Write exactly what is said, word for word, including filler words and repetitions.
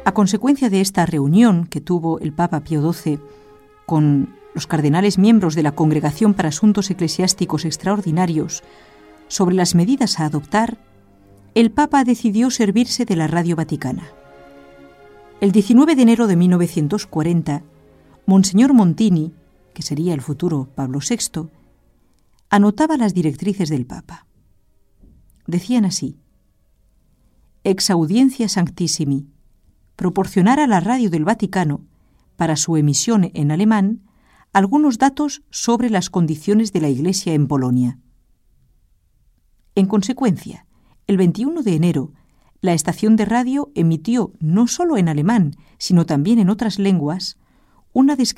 A consecuencia de esta reunión que tuvo el Papa Pío doce con los cardenales miembros de la Congregación para Asuntos Eclesiásticos Extraordinarios sobre las medidas a adoptar, el Papa decidió servirse de la Radio Vaticana. El diecinueve de enero de mil novecientos cuarenta, Monseñor Montini, que sería el futuro Pablo sexto, anotaba las directrices del Papa. Decían así: Ex audiencia sanctissimi, proporcionar a la radio del Vaticano, para su emisión en alemán, algunos datos sobre las condiciones de la Iglesia en Polonia. En consecuencia, el veintiuno de enero, la estación de radio emitió no solo en alemán, sino también en otras lenguas, una descripción